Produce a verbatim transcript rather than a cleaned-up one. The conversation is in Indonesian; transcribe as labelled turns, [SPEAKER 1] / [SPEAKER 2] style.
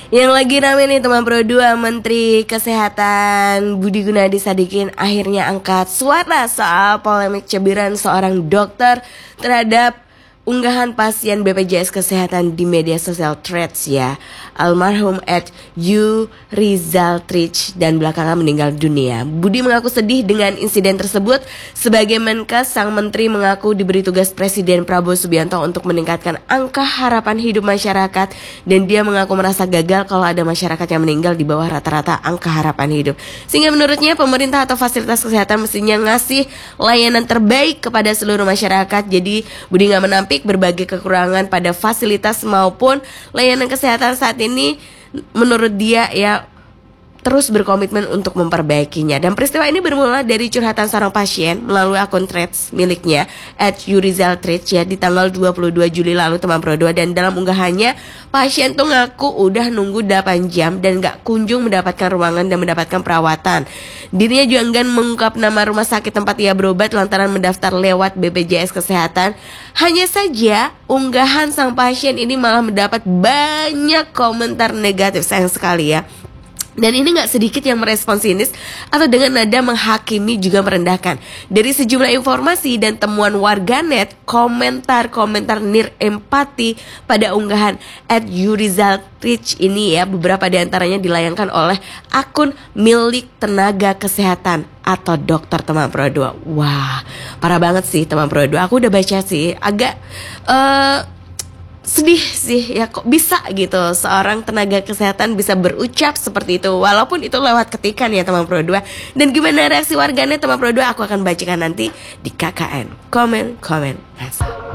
[SPEAKER 1] Yang lagi rame nih teman Pro dua, Menteri Kesehatan Budi Gunadi Sadikin akhirnya angkat suara soal polemik cebiran seorang dokter terhadap unggahan pasien B P J S Kesehatan di media sosial Threads ya. Almarhum at U Rizal Trich dan belakangan meninggal dunia. Budi mengaku sedih dengan insiden tersebut. Sebagai Menkes, sang menteri mengaku diberi tugas Presiden Prabowo Subianto untuk meningkatkan angka harapan hidup masyarakat, dan dia mengaku merasa gagal kalau ada masyarakat yang meninggal di bawah rata-rata angka harapan hidup. Sehingga menurutnya pemerintah atau fasilitas kesehatan mestinya ngasih layanan terbaik kepada seluruh masyarakat. Jadi Budi nggak menampik berbagai kekurangan pada fasilitas maupun layanan kesehatan saat ini. Menurut dia ya terus berkomitmen untuk memperbaikinya. Dan peristiwa ini bermula dari curhatan seorang pasien melalui akun Threads miliknya at Yurizal Trich ya di tanggal dua puluh dua Juli lalu teman Pro dua. Dan dalam unggahannya, pasien tuh ngaku udah nunggu delapan jam dan gak kunjung mendapatkan ruangan dan mendapatkan perawatan. Dirinya juga enggan mengungkap nama rumah sakit tempat ia berobat lantaran mendaftar lewat B P J S Kesehatan. Hanya saja unggahan sang pasien ini malah mendapat banyak komentar negatif, sayang sekali ya. Dan ini gak sedikit yang merespon sinis atau dengan nada menghakimi juga merendahkan. Dari sejumlah informasi dan temuan warganet, komentar-komentar nir empati pada unggahan at Yurizal Trich ini ya, beberapa diantaranya dilayangkan oleh akun milik tenaga kesehatan atau dokter teman Pro dua. Wah, parah banget sih teman Pro dua. Aku udah baca sih, agak uh, sedih sih ya, kok bisa gitu seorang tenaga kesehatan bisa berucap seperti itu, walaupun itu lewat ketikan ya teman Pro dua. Dan gimana reaksi warganet teman Pro dua, aku akan bacakan nanti di K K N Komen Komen Rasa.